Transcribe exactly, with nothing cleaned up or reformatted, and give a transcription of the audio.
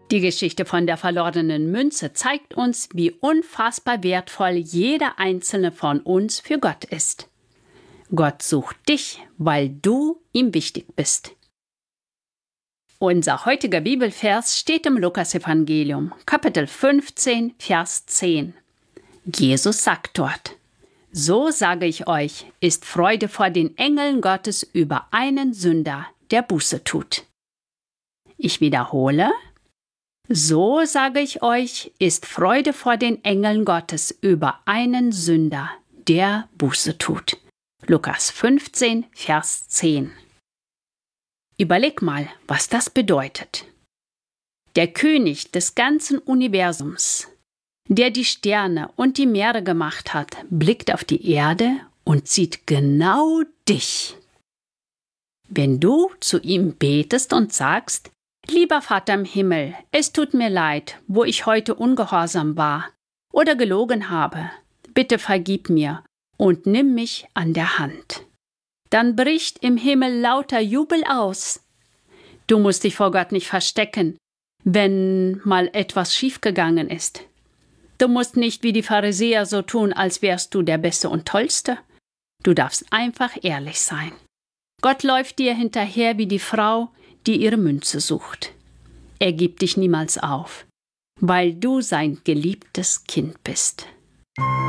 Die Geschichte von der verlorenen Münze zeigt uns, wie unfassbar wertvoll jeder einzelne von uns für Gott ist. Gott sucht dich, weil du ihm wichtig bist. Unser heutiger Bibelvers steht im Lukasevangelium, Kapitel fünfzehn, Vers zehn. Jesus sagt dort: So sage ich euch, ist Freude vor den Engeln Gottes über einen Sünder, der Buße tut. Ich wiederhole: So sage ich euch, ist Freude vor den Engeln Gottes über einen Sünder, der Buße tut. Lukas fünfzehn, Vers zehn. Überleg mal, was das bedeutet. Der König des ganzen Universums, der die Sterne und die Meere gemacht hat, blickt auf die Erde und sieht genau dich. Wenn du zu ihm betest und sagst: Lieber Vater im Himmel, es tut mir leid, wo ich heute ungehorsam war oder gelogen habe. Bitte vergib mir und nimm mich an der Hand. Dann bricht im Himmel lauter Jubel aus. Du musst dich vor Gott nicht verstecken, wenn mal etwas schiefgegangen ist. Du musst nicht wie die Pharisäer so tun, als wärst du der Beste und Tollste. Du darfst einfach ehrlich sein. Gott läuft dir hinterher wie die Frau, die ihre Münze sucht. Er gibt dich niemals auf, weil du sein geliebtes Kind bist.